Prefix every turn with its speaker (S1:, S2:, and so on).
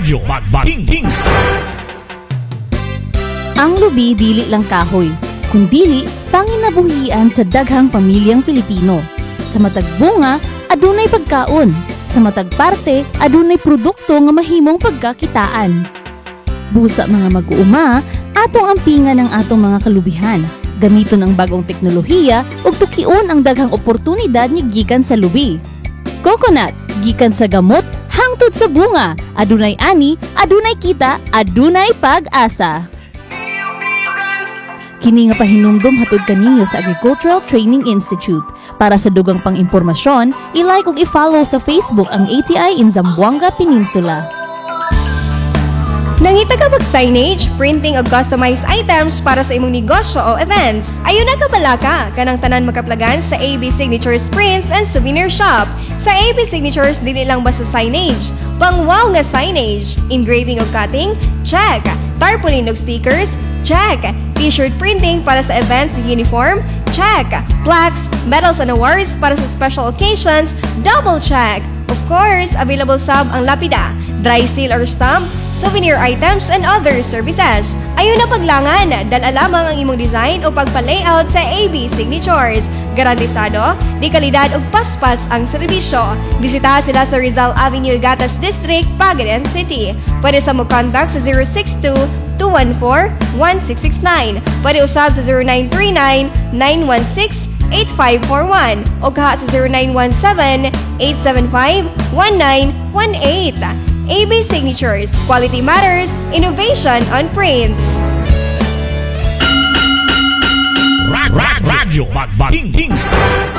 S1: Radyo Magbating.
S2: Ang lubi dili lang kahoy, kundili panginabuhian sa daghang pamilyang Pilipino. Sa matag bunga, adunay pagkaon. Sa matag parte, adunay produkto nga mahimong pagkakitaan. Busa mga mag-uuma, atong ampingan ang atong mga kalubihan. Gamiton ang bagong teknolohiya ug tukion ang daghang oportunidad nga gikan sa lubi. Coconut, gikan sa gamot hangtod sa bunga. Adunay ani, adunay kita, adunay pag-asa. Kini nga pahinumdom hatod kaninyo sa Agricultural Training Institute. Para sa dugang pang-impormasyon, i-like ug i-follow sa Facebook ang ATI in Zamboanga Peninsula.
S3: Nangita ka mag-signage, printing o customized items para sa imong negosyo o events. Ayon na kabalaka, kanang tanan makaplagan sa AB Signatures Prints and Souvenir Shop. Sa AB Signatures, dili lang basta signage. Pang-wow nga signage. Engraving o cutting? Check. Tarpaulin o stickers? Check. T-shirt printing para sa events and uniform? Check. Plaques, medals and awards para sa special occasions? Double check. Of course, available sab ang lapida, dry seal or stamp, souvenir items, and other services. Ayaw na paglangan, dala lamang ang imong design o pagpa-layout sa AB Signatures. Garantisado, di kalidad ug paspas ang serbisyo. Bisitahan sila sa Rizal Avenue, Gatas District, Pagadan City. Pwede sa mo-contact sa 062-214-1669. Pwede usab sa 0939-916-8541 o kaha sa 0917-875-1918. AB Signatures, quality matters, innovation on prints.
S1: Radyo Magbating.